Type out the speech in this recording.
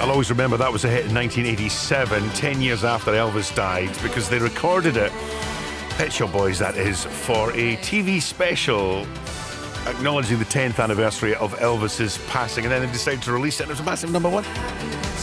I'll always remember that was a hit in 1987, 10 years after Elvis died, because they recorded it, Pet Shop Boys that is, for a TV special acknowledging the 10th anniversary of Elvis's passing, and then they decided to release it, and it was a massive number one.